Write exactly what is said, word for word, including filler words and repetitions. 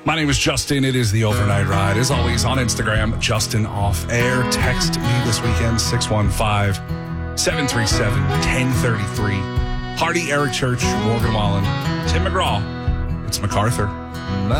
My name is Justin. It is the Overnight Ride. As always, on Instagram, Justin Off Air. Text me this weekend, six one five, seven three seven, one zero three three. Hardy, Eric Church, Morgan Wallen, Tim McGraw. It's MacArthur.